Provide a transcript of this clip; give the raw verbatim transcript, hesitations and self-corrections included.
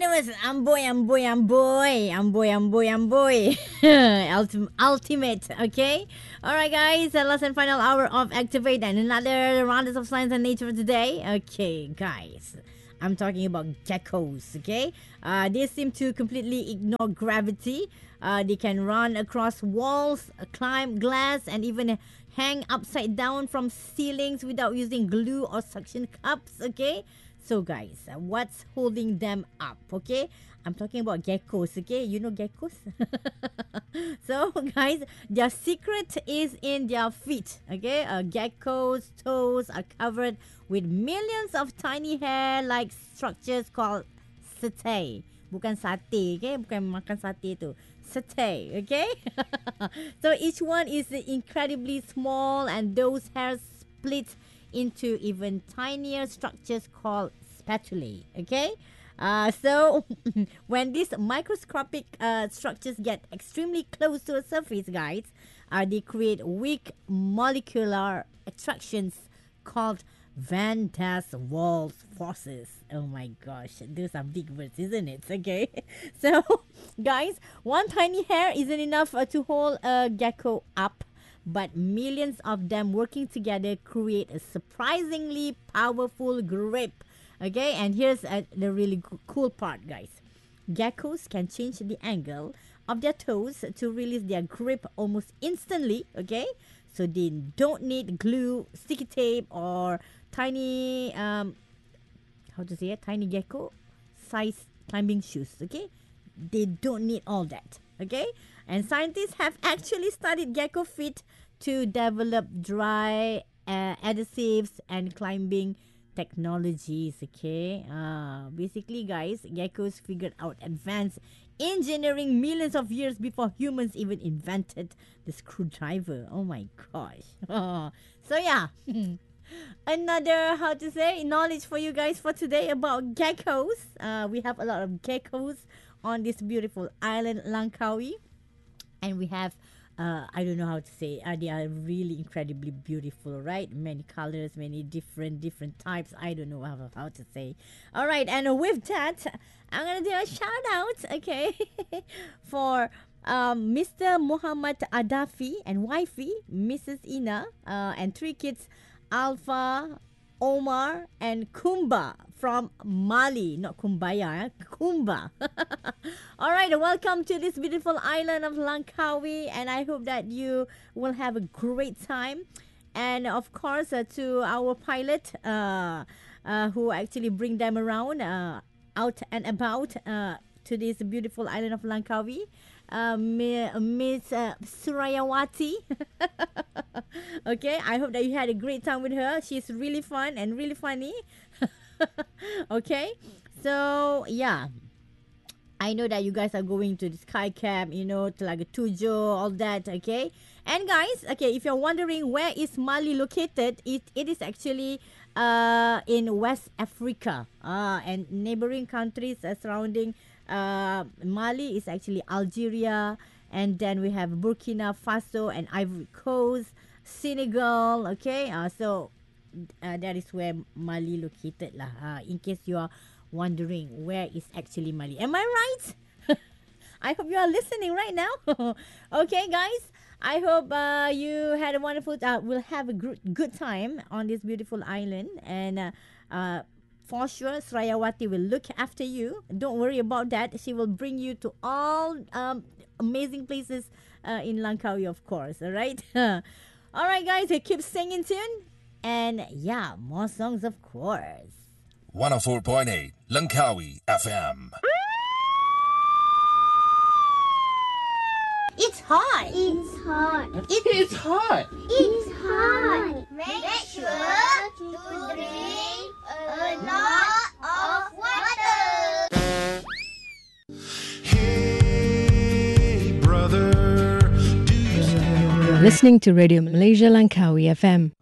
famous Amboy, Amboy, Amboy, Amboy, Amboy, Amboy. Ultim- ultimate, okay? Alright, guys, the last and final hour of Activate and another round of science and nature today. Okay, guys, I'm talking about geckos, okay? Uh, they seem to completely ignore gravity. Uh, they can run across walls, climb glass, and even hang upside down from ceilings without using glue or suction cups, okay? So guys, uh, what's holding them up, okay? I'm talking about geckos, okay? You know geckos? So guys, their secret is in their feet, okay? Uh, geckos' toes are covered with millions of tiny hair-like structures called setae. Bukan sate, okay? Bukan makan sate tu. Setae, okay? So each one is incredibly small, and those hairs split into even tinier structures called spatulae, okay? Uh, so when these microscopic uh, structures get extremely close to a surface, guys, uh, they create weak molecular attractions called Van der Waals forces. Oh my gosh, those are big words, isn't it? Okay. So, guys, one tiny hair isn't enough uh, to hold a gecko up, but millions of them working together create a surprisingly powerful grip. Okay, and here's uh, the really co- cool part, guys. Geckos can change the angle of their toes to release their grip almost instantly, okay? So they don't need glue, sticky tape, or tiny, um, how to say it, tiny gecko size climbing shoes, okay? They don't need all that, okay? And scientists have actually studied gecko feet to develop dry uh, adhesives and climbing technologies, okay? Uh, basically, guys, geckos figured out advanced engineering millions of years before humans even invented the screwdriver. Oh my gosh. So yeah, another, how to say, knowledge for you guys for today about geckos. Uh, we have a lot of geckos on this beautiful island, Langkawi. And we have, uh, I don't know how to say, uh, they are really incredibly beautiful, right? Many colors, many different different types. I don't know how, how to say. All right, and with that, I'm gonna do a shout out, okay, for um, Mister Muhammad Adafi and wifey, Missus Ina, uh, and three kids, Alpha, Omar, and Kumba from Mali. Not Kumbaya, eh? Kumba. All right, welcome to this beautiful island of Langkawi, and I hope that you will have a great time. And of course, uh, to our pilot, uh, uh, who actually bring them around, uh, out and about, uh, to this beautiful island of Langkawi, uh, Mi- Miss uh, Surayawati. Okay, I hope that you had a great time with her. She's really fun and really funny. Okay, so yeah, I know that you guys are going to the Sky Camp, you know, Telaga Tujuh, all that, okay? And guys, okay, if you're wondering where is Mali located, it, it is actually uh, in West Africa. Uh, and neighboring countries uh, surrounding uh, Mali is actually Algeria. And then we have Burkina Faso and Ivory Coast, Senegal, okay? Uh, so uh, that is where Mali located lah. Uh, in case you are wondering where is actually Mali. Am I right? I hope you are listening right now. Okay, guys. I hope uh, you had a wonderful, uh, will have a good, good time on this beautiful island. And uh, uh, for sure, Srayawati will look after you. Don't worry about that. She will bring you to all um, amazing places uh, in Langkawi, of course. All right. All right, guys. Keep singing tune. And yeah, more songs, of course. one oh four point eight Langkawi F M. It's hot. It's hot. It's hot. It's hot. Make sure to drink a lot of water. Hey, brother, do you You're listening to Radio Malaysia Langkawi F M.